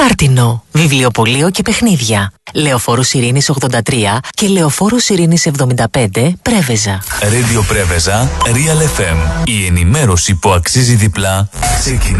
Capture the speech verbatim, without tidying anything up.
Χάρτινο, βιβλιοπωλείο και παιχνίδια. Λεωφόρους Ειρήνης ογδόντα τρία και Λεωφόρους Ειρήνης εβδομήντα πέντε, Πρέβεζα. Radio Πρέβεζα, Real εφ εμ. Η ενημέρωση που αξίζει διπλά ξεκινά